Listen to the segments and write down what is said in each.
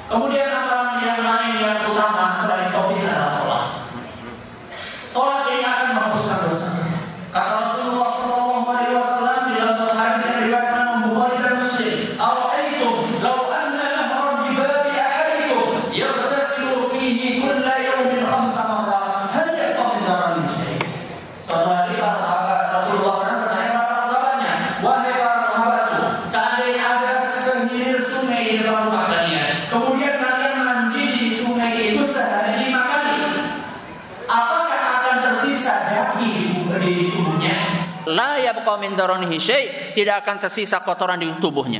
Kemudian amalan yang lain yang utama selain tauhid adalah sholat. Sholat ini akan menghapuskan dosa. Kata Rasulullah SAW di dalam suatu hadis yang diriwayatkan Imam Bukhari dan Muslim, "Ara'aitum law anna nahran bi babi ahadikum yaghtasilu fihi kulla yawmin 5 marrat, hal yaqam min darari syai'." Suatu hari para sahabat Rasulullah SAW bertanya kepada para sahabatnya, "Wahai para sahabatku, seandainya ada sehilir sungai di depan rumah kalian, kemudian kalian mandi di sungai itu sehari 5 kali, apakah akan tersisa daging di tubuhnya?" La yabqa min daranihi syai', tidak akan tersisa kotoran di tubuhnya.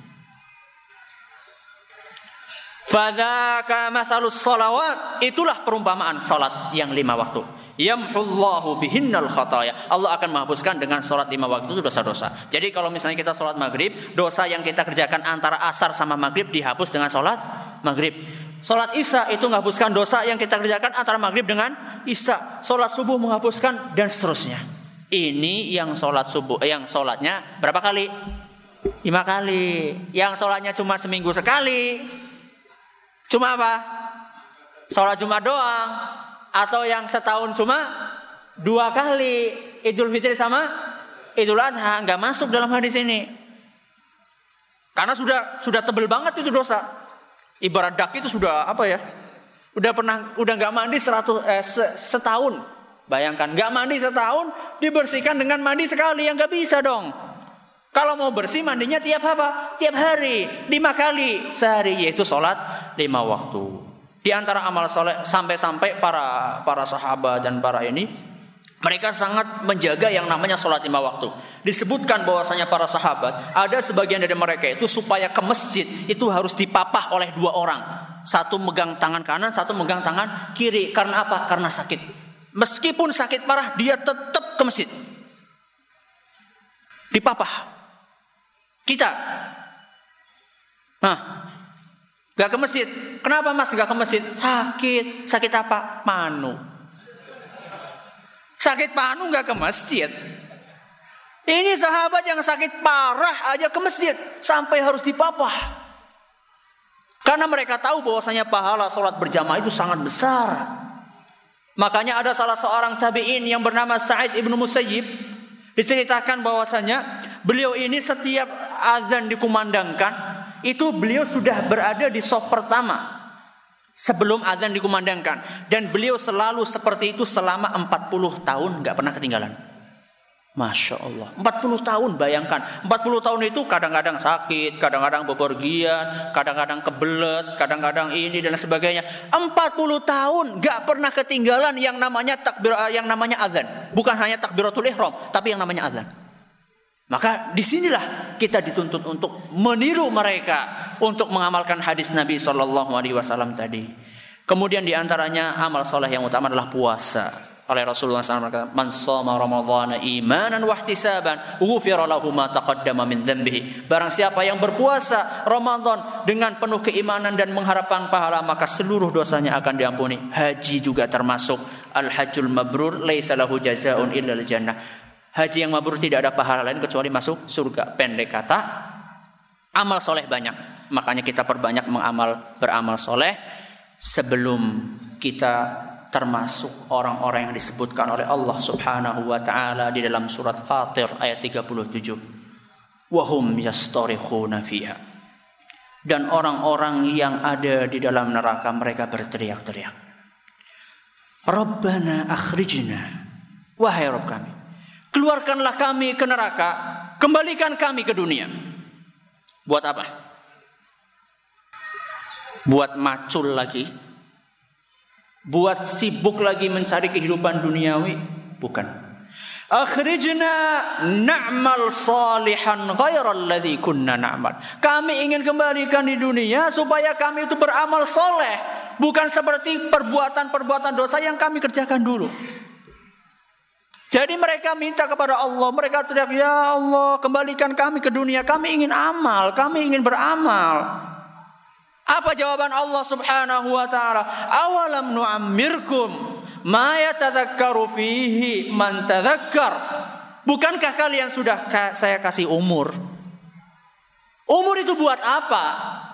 Fadzaka matsalus shalawat, itulah perumpamaan salat yang 5 waktu. Yamhullahu bihinnal khataya, Allah akan menghapuskan dengan salat 5 waktu itu dosa-dosa. Jadi kalau misalnya kita salat maghrib, dosa yang kita kerjakan antara asar sama maghrib dihapus dengan salat maghrib. Salat isya itu menghapuskan dosa yang kita kerjakan antara maghrib dengan isya. Salat subuh menghapuskan dan seterusnya. Ini yang salat subuh, yang salatnya berapa kali? 5 kali. Yang salatnya cuma seminggu sekali, cuma apa? Salat Jumat doang. Atau yang setahun cuma 2 kali, Idul Fitri sama Idul Adha, nggak masuk dalam hadis ini. Karena sudah tebel banget itu dosa. Ibarat dak itu sudah apa ya? Udah nggak mandi setahun. Bayangkan nggak mandi setahun dibersihkan dengan mandi sekali, yang nggak bisa dong. Kalau mau bersih mandinya tiap apa? Tiap hari, 5 kali sehari, yaitu sholat 5 waktu. Di antara amal soleh sampai-sampai para sahabat dan para ini, mereka sangat menjaga yang namanya sholat 5 waktu. Disebutkan bahwasanya para sahabat, ada sebagian dari mereka itu supaya ke masjid itu harus dipapah oleh 2 orang. Satu megang tangan kanan, satu megang tangan kiri. Karena apa? Karena sakit. Meskipun sakit parah, dia tetap ke masjid. Dipapah. Kita, gak ke masjid. Kenapa mas gak ke masjid? Sakit. Sakit apa? Panu. Sakit panu gak ke masjid. Ini sahabat yang sakit parah aja ke masjid, sampai harus dipapah. Karena mereka tahu bahwasanya pahala sholat berjamaah itu sangat besar. Makanya ada salah seorang tabi'in yang bernama Sa'id ibnu Musayyib, diceritakan bahwasanya beliau ini setiap azan dikumandangkan, itu beliau sudah berada di shaf pertama sebelum azan dikumandangkan, dan beliau selalu seperti itu selama 40 tahun, gak pernah ketinggalan. Masya Allah, 40 tahun, bayangkan 40 tahun itu kadang-kadang sakit, kadang-kadang bepergian, kadang-kadang kebelet, kadang-kadang ini dan sebagainya. 40 tahun gak pernah ketinggalan yang namanya takbir, yang namanya azan. Bukan hanya takbiratul ihram, tapi yang namanya azan. Maka disinilah kita dituntut untuk meniru mereka, untuk mengamalkan hadis Nabi SAW tadi. Kemudian diantaranya amal soleh yang utama adalah puasa. Oleh Rasulullah SAW berkata, "Man shoma Ramadhana imanan wa ihtisaban, ghufira lahu ma taqaddama min dhanbihi." Barang siapa yang berpuasa Ramadan dengan penuh keimanan dan mengharapkan pahala, maka seluruh dosanya akan diampuni. Haji juga termasuk. Al-hajjul mabrur laisa lahu jazaa'un illa al-jannah. Haji yang mabrur tidak ada pahala lain kecuali masuk surga. Pendek kata, amal soleh banyak. Makanya kita perbanyak beramal soleh sebelum kita termasuk orang-orang yang disebutkan oleh Allah Subhanahu wa taala di dalam surat Fatir ayat 37. Wahum yastarikhuna fiha. Dan orang-orang yang ada di dalam neraka mereka berteriak-teriak. Rabbana akhrijna. Wahai Rabb kami, keluarkanlah kami ke neraka, kembalikan kami ke dunia. Buat apa? Buat macul lagi? Buat sibuk lagi mencari kehidupan duniawi? Bukan. Akhrijna na'mal salihan ghairal ladzi kunna na'mal. Kami ingin kembalikan di dunia supaya kami itu beramal soleh, bukan seperti perbuatan-perbuatan dosa yang kami kerjakan dulu. Jadi mereka minta kepada Allah, mereka teriak, "Ya Allah, kembalikan kami ke dunia, kami ingin amal, kami ingin beramal." Apa jawaban Allah Subhanahu wa taala? Awalam nu'ammirkum ma yatadzakkaru fihi man tadzakkar. Bukankah kalian sudah saya kasih umur? Umur itu buat apa?